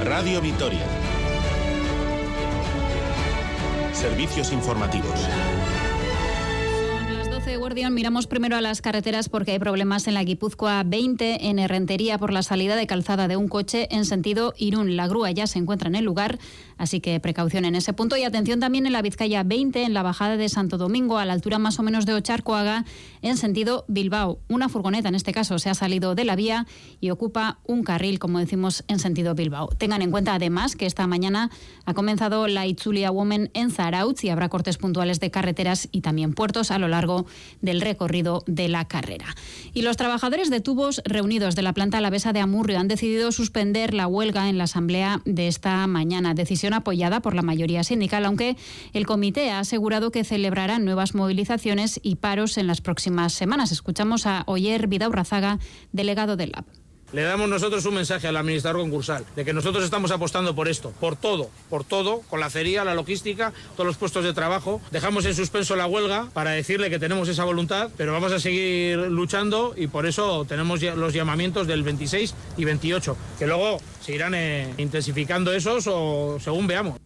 Radio Vitoria. Servicios informativos. Guardián, miramos primero a las carreteras porque hay problemas en la Guipúzcoa 20 en Errentería por la salida de calzada de un coche en sentido Irún. La grúa ya se encuentra en el lugar, así que precaución en ese punto. Y atención también en la Vizcaya 20 en la bajada de Santo Domingo a la altura más o menos de Ocharcoaga en sentido Bilbao. Una furgoneta en este caso se ha salido de la vía y ocupa un carril, como decimos, en sentido Bilbao. Tengan en cuenta además que esta mañana ha comenzado la Itzulia Women en Zarautz y habrá cortes puntuales de carreteras y también puertos a lo largo del recorrido de la carrera. Y los trabajadores de tubos reunidos de la planta alavesa de Amurrio han decidido suspender la huelga en la asamblea de esta mañana. Decisión apoyada por la mayoría sindical, aunque el comité ha asegurado que celebrará nuevas movilizaciones y paros en las próximas semanas. Escuchamos a Oyer Vidaurrazaga, delegado del LAB. Le damos nosotros un mensaje al administrador concursal de que nosotros estamos apostando por esto, por todo, con la acería, la logística, todos los puestos de trabajo. Dejamos en suspenso la huelga para decirle que tenemos esa voluntad, pero vamos a seguir luchando y por eso tenemos los llamamientos del 26 y 28, que luego se irán intensificando esos o según veamos.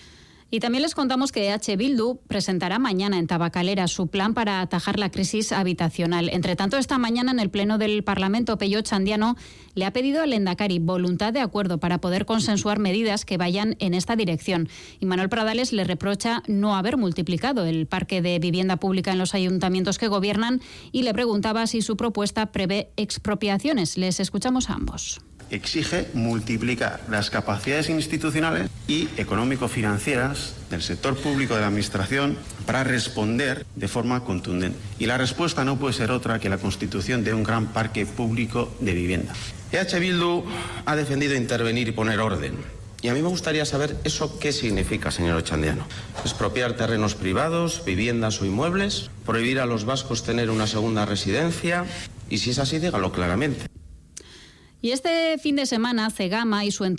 Y también les contamos que EH Bildu presentará mañana en Tabacalera su plan para atajar la crisis habitacional. Entre tanto, esta mañana en el Pleno del Parlamento, Pello Chandiano le ha pedido al Lehendakari voluntad de acuerdo para poder consensuar medidas que vayan en esta dirección. Y Manuel Pradales le reprocha no haber multiplicado el parque de vivienda pública en los ayuntamientos que gobiernan y le preguntaba si su propuesta prevé expropiaciones. Les escuchamos a ambos. Exige multiplicar las capacidades institucionales y económico-financieras del sector público de la Administración para responder de forma contundente. Y la respuesta no puede ser otra que la constitución de un gran parque público de vivienda. EH Bildu ha defendido intervenir y poner orden. Y a mí me gustaría saber eso qué significa, señor Ochandiano. ¿Expropiar terrenos privados, viviendas o inmuebles? ¿Prohibir a los vascos tener una segunda residencia? Y si es así, dígalo claramente. Y este fin de semana, Cegama y su